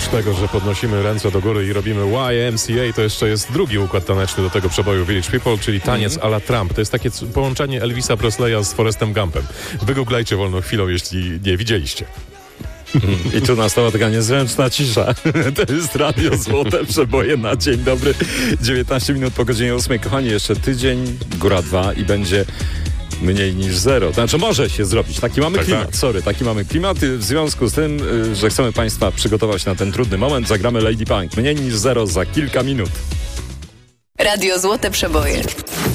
tego, że podnosimy ręce do góry i robimy YMCA, to jeszcze jest drugi układ taneczny do tego przeboju Village People, czyli taniec a la Trump. To jest takie połączenie Elvisa Presleya z Forrestem Gumpem. Wygooglajcie wolną chwilą, jeśli nie widzieliście. I tu nastała taka niezręczna cisza. To jest Radio Złote Przeboje na dzień dobry. 19 minut po godzinie 8. Kochani, jeszcze tydzień, góra 2 i będzie mniej niż 0. Znaczy może się zrobić. Taki mamy klimat. Sorry, taki mamy klimat. W związku z tym, że chcemy Państwa przygotować na ten trudny moment, zagramy Lady Punk. Mniej niż 0 za kilka minut. Radio Złote Przeboje.